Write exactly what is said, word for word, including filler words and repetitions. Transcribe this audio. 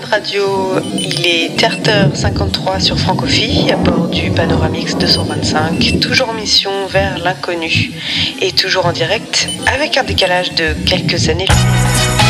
Radio, il est sept heures cinquante-trois sur Francophi, à bord du Panoramix deux cent vingt-cinq, toujours en mission vers l'inconnu, et toujours en direct, avec un décalage de quelques années.